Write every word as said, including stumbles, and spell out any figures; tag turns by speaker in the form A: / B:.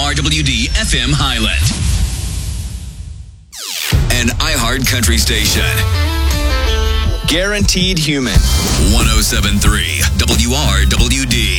A: R W D F M Highland. An iHeart Country station.
B: Guaranteed Human.
A: one oh seven point three W R W D.